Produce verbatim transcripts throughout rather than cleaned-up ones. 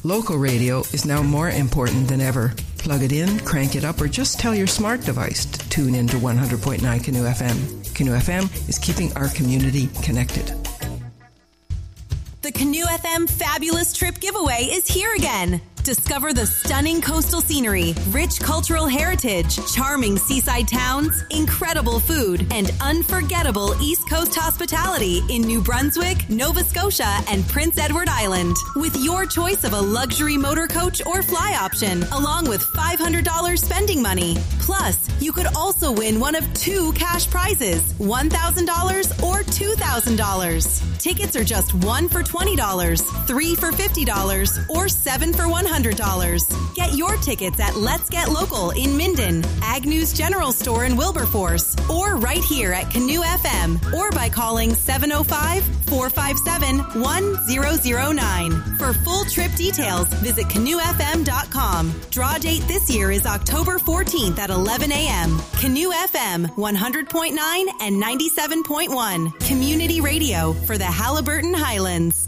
Local radio is now more important than ever. Plug it in, crank it up, or just tell your smart device to tune in to one hundred point nine Canoe F M. Canoe F M is keeping our community connected. The Canoe F M Fabulous Trip Giveaway is here again. Discover the stunning coastal scenery, rich cultural heritage, charming seaside towns, incredible food, and unforgettable East Coast hospitality in New Brunswick, Nova Scotia, and Prince Edward Island. With your choice of a luxury motor coach or fly option, along with five hundred dollars spending money. Plus, you could also win one of two cash prizes, one thousand dollars or two thousand dollars. Tickets are just one for twenty dollars, three for fifty dollars, or seven for one hundred dollars. Get your tickets at Let's Get Local in Minden, Agnew's General Store in Wilberforce, or right here at Canoe F M, or by calling seven oh five, four five seven, one oh oh nine. For full trip details, visit canoe f m dot com. Draw date this year is October fourteenth at eleven a.m. Canoe F M, one hundred point nine and ninety-seven point one. Community radio for the Haliburton Highlands.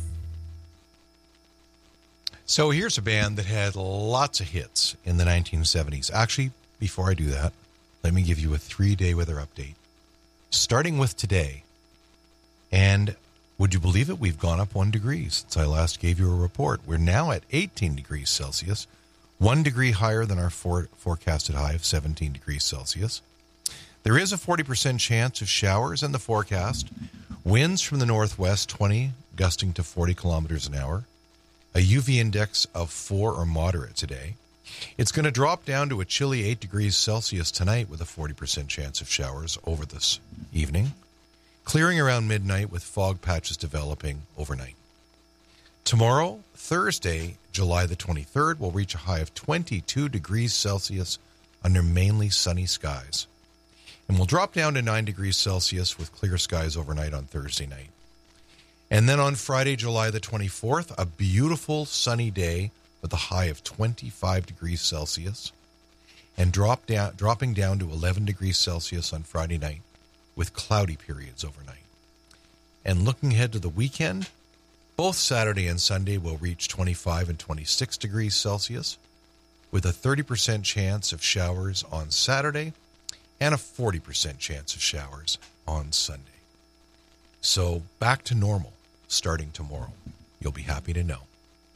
So here's a band that had lots of hits in the nineteen seventies. Actually, before I do that, let me give you a three-day weather update. Starting with today, and would you believe it, we've gone up one degree since I last gave you a report. We're now at eighteen degrees Celsius, one degree higher than our for- forecasted high of seventeen degrees Celsius. There is a forty percent chance of showers in the forecast. Winds from the northwest, twenty, gusting to forty kilometers an hour. A U V index of four or moderate today. It's going to drop down to a chilly eight degrees Celsius tonight with a forty percent chance of showers over this evening. Clearing around midnight with fog patches developing overnight. Tomorrow, Thursday, July the twenty-third, will reach a high of twenty-two degrees Celsius under mainly sunny skies. And will drop down to nine degrees Celsius with clear skies overnight on Thursday night. And then on Friday, July the twenty-fourth, a beautiful sunny day with a high of twenty-five degrees Celsius and drop down, dropping down to eleven degrees Celsius on Friday night with cloudy periods overnight. And looking ahead to the weekend, both Saturday and Sunday will reach twenty-five and twenty-six degrees Celsius with a thirty percent chance of showers on Saturday and a forty percent chance of showers on Sunday. So back to normal starting tomorrow. You'll be happy to know.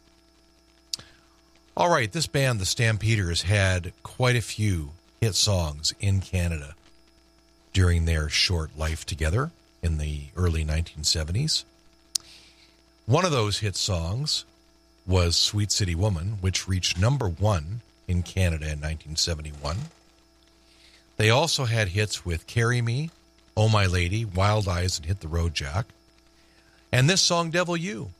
All right, this band, the Stampeders, had quite a few hit songs in Canada during their short life together in the early nineteen seventies. One of those hit songs was Sweet City Woman, which reached number one in Canada in nineteen seventy-one. They also had hits with Carry Me, Oh My Lady, Wild Eyes, and Hit the Road Jack. And this song, Devil You,